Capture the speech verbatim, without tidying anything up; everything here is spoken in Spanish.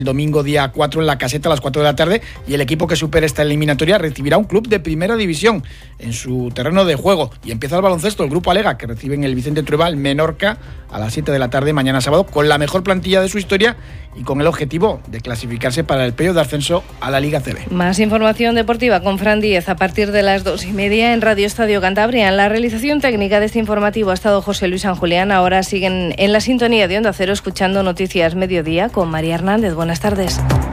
Domingo día cuatro en la Caseta a las cuatro de la tarde, y el equipo que supere esta eliminatoria recibirá un club de primera división en su terreno de juego. Y empieza el baloncesto, el grupo Alega, que recibe en el Vicente Trueba el Menorca a las siete de la tarde mañana sábado, con la mejor plantilla de su historia y con el objetivo de clasificarse para el playoff de ascenso a la Liga C B. Más información deportiva con Fran Díez a partir de las dos y media en Radio Estadio Cantabria. En la realización técnica de este informativo ha estado José Luis San Julián. Ahora siguen en la sintonía de Onda Cero escuchando Noticias Mediodía con María Hernández. Buenas tardes.